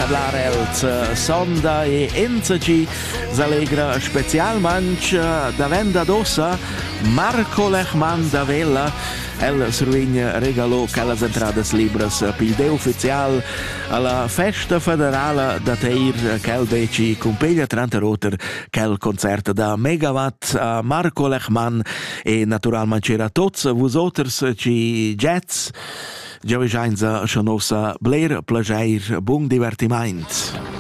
parlar els sonda e enzaci s'alegra specialmente da venda d'ossa Marco Lechman da Vella. El survegna regalò quellas entradas libras pil ufficial alla festa federale da Teir quel deci cumpeglia 30 roter quel concert da Megawatt a Marco Lechman e naturalmente c'era tots vosoters ci jazz Giavigianza Chanosa Blair Plageir Buon Divertiment.